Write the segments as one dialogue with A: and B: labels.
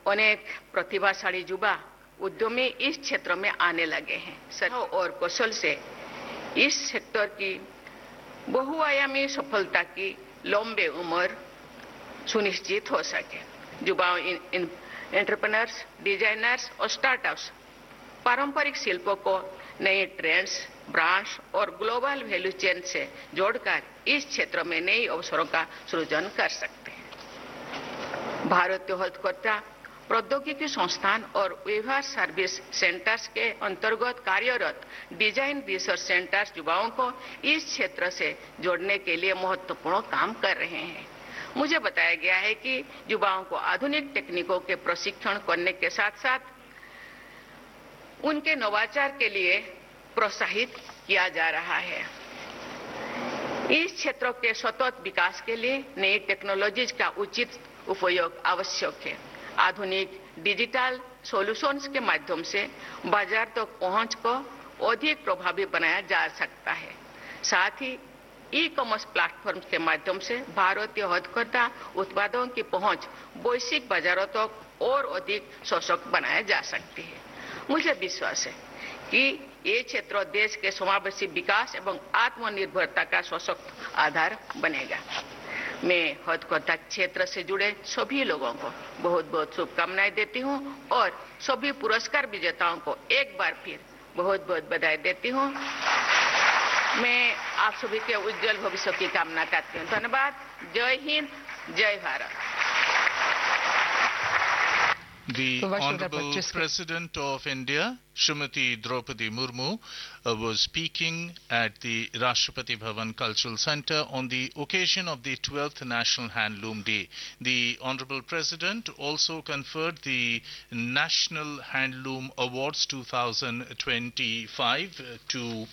A: अनेक प्रतिभाशाली युवा उद्यमी इस क्षेत्र में आने लगे हैं। और कौशल से इस सेक्टर की बहुआयामी सफलता की लंबी उम्र सुनिश्चित हो सके। युवा एंटरप्रेन्योर्स, डिजाइनर्स और स्टार्टअप्स पारंपरिक शिल्पों को नए ट्रेंड्स, ब्रांड्स और ग्लोबल वैल्यू चेन से जोड़कर इस क्षेत्र में नए अवसरों का सृजन कर सकते हैं। भारतीय हस्तकरघा प्रौद्योगिकी संस्थान और व्यवहार सर्विस सेंटर्स के अंतर्गत कार्यरत डिजाइन रिसर्च सेंटर्स युवाओं को इस क्षेत्र से जोड़ने के लिए महत्वपूर्ण काम कर रहे हैं। मुझे बताया गया है कि युवाओं को आधुनिक तकनीकों के प्रशिक्षण करने के साथ साथ उनके नवाचार के लिए प्रोत्साहित किया जा रहा है। इस क्षेत्र के सतत विकास के लिए नई टेक्नोलॉजीज का उचित उपयोग आवश्यक है। आधुनिक डिजिटल सॉल्यूशंस के माध्यम से बाजार तक पहुंच को अधिक प्रभावी बनाया जा सकता है। साथ ही ई कॉमर्स प्लेटफॉर्म के माध्यम से भारतीय हस्तकरघा उत्पादों की पहुंच वैश्विक बाजारों तक और अधिक सशक्त बनाया जा सकती है। मुझे विश्वास है कि ये क्षेत्र देश के समावेशी विकास एवं आत्मनिर्भरता का सशक्त आधार बनेगा। मैं हस्तकरघा क्षेत्र से जुड़े सभी लोगों को बहुत बहुत शुभकामनाएं देती हूं और सभी पुरस्कार विजेताओं को एक बार फिर बहुत बहुत बधाई देती हूं। मैं आप सभी के उज्जवल भविष्य की कामना करती हूं। धन्यवाद। जय हिंद, जय Bharat.
B: The Honorable President of India, Srimati Draupadi Murmu, was speaking at the Rashtrapati Bhavan Cultural Center on the occasion of the 12th National Handloom Day. The Honorable President also conferred the National Handloom Awards 2025 to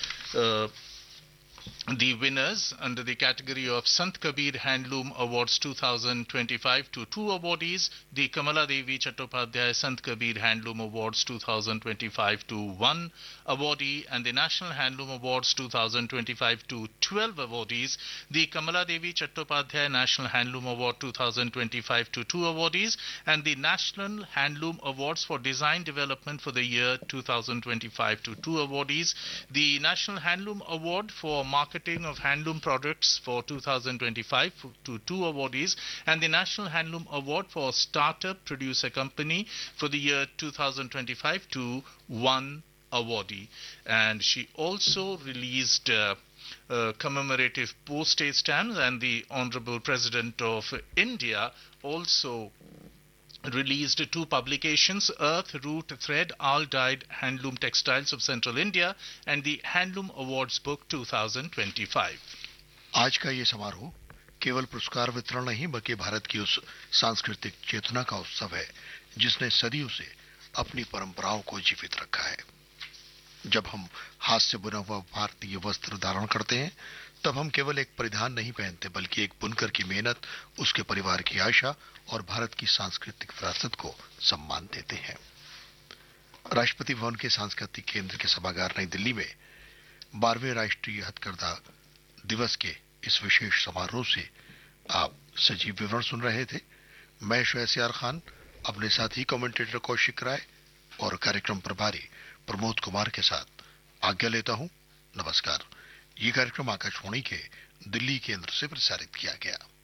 B: the winners under the category of Sant Kabir Handloom Awards 2025 to two awardees, the Kamala Devi Chattopadhyay Sant Kabir Handloom Awards 2025 to one awardee, and the National Handloom Awards 2025 to 12 awardees, the Kamala Devi Chattopadhyay National Handloom Award 2025 to two awardees, and the National Handloom Awards for Design Development for the year 2025 to two awardees, the National Handloom Award for Marketing of Handloom Products for 2025 to two awardees, and the National Handloom Award for Startup Producer Company for the year 2025 to one awardee. And she also released commemorative postage stamps, and the Honorable President of India also released two publications, Earth, Root, Thread, All Dyed Handloom Textiles of Central India and the Handloom Awards Book 2025.
C: आज का ये समारोह केवल पुरस्कार वितरण नहीं बल्कि भारत की उस सांस्कृतिक चेतना का उत्सव है जिसने सदियों से अपनी परंपराओं को जीवित रखा है। जब हम हाथ से बुना हुआ भारतीय वस्त्र धारण करते हैं तब हम केवल एक परिधान नहीं पहनते बल्कि एक बुनकर की मेहनत, उसके परिवार की आशा और भारत की सांस्कृतिक विरासत को सम्मान देते हैं। राष्ट्रपति भवन के सांस्कृतिक केंद्र के सभागार नई दिल्ली में 12वें राष्ट्रीय हथकरघा दिवस के इस विशेष समारोह से आप सजीव विवरण सुन रहे थे। मैं शहसियार खान अपने साथी कमेंटेटर कौशिक राय और कार्यक्रम प्रभारी प्रमोद कुमार के साथ आज्ञा लेता हूं। नमस्कार। ये कार्यक्रम आकाशवाणी के दिल्ली केंद्र से प्रसारित किया गया।